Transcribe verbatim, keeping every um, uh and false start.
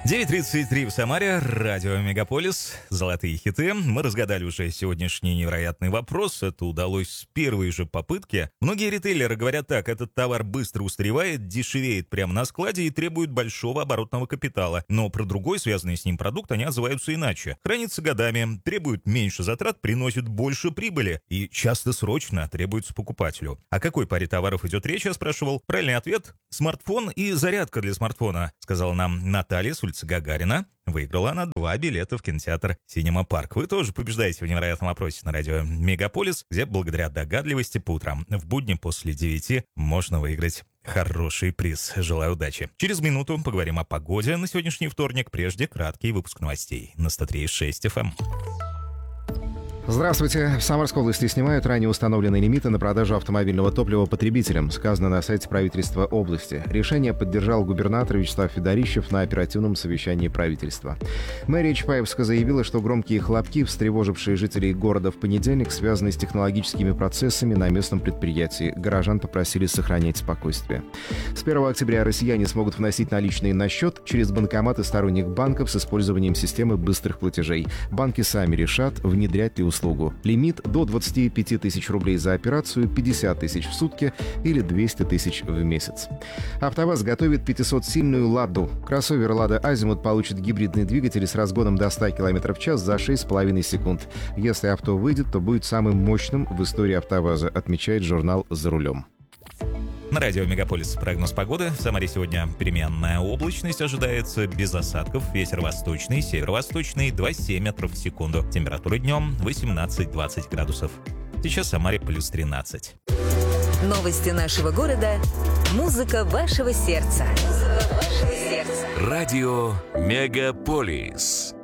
девять тридцать три в Самаре, радио Мегаполис, золотые хиты. Мы разгадали уже сегодняшний невероятный вопрос. Это удалось с первой же попытки. Многие ритейлеры говорят так: этот товар быстро устаревает, дешевеет прямо на складе и требует большого оборотного капитала. Но про другой, связанный с ним продукт, они отзываются иначе. Хранится годами, требует меньше затрат, приносит больше прибыли и часто срочно требуется покупателю. О какой паре товаров идет речь, я спрашивал. Правильный ответ – смартфон и зарядка для смартфона, сказала нам Наталья с улицы Гагарина. Выиграла она два билета в кинотеатр «Синема Парк». Вы тоже побеждаете в невероятном опросе на радио Мегаполис, где благодаря догадливости по утрам в будни после девяти можно выиграть хороший приз. Желаю удачи. Через минуту поговорим о погоде на сегодняшний вторник. Прежде краткий выпуск новостей на сто три и шесть эф эм. Здравствуйте. В Самарской области снимают ранее установленные лимиты на продажу автомобильного топлива потребителям, сказано на сайте правительства области. Решение поддержал губернатор Вячеслав Федорищев на оперативном совещании правительства. Мэрия Чапаевска заявила, что громкие хлопки, встревожившие жителей города в понедельник, связаны с технологическими процессами на местном предприятии. Горожан попросили сохранять спокойствие. С первого октября россияне смогут вносить наличные на счет через банкоматы сторонних банков с использованием системы быстрых платежей. Банки сами решат, внедрять ли услугу. Лимит до двадцати пяти тысяч рублей за операцию, пятьдесят тысяч в сутки или двести тысяч в месяц. АвтоВАЗ готовит пятисотсильную «Ладу». Кроссовер «Лада Азимут» получит гибридный двигатель с разгоном до ста километров в час за шесть с половиной секунд. Если авто выйдет, то будет самым мощным в истории АвтоВАЗа, отмечает журнал «За рулем». На радио Мегаполис прогноз погоды. В Самаре сегодня переменная облачность ожидается, без осадков. Ветер восточный, северо-восточный, два семь метров в секунду. Температура днем восемнадцать-двадцать градусов. Сейчас в Самаре плюс тринадцать. Новости нашего города. Музыка вашего сердца. Радио Мегаполис.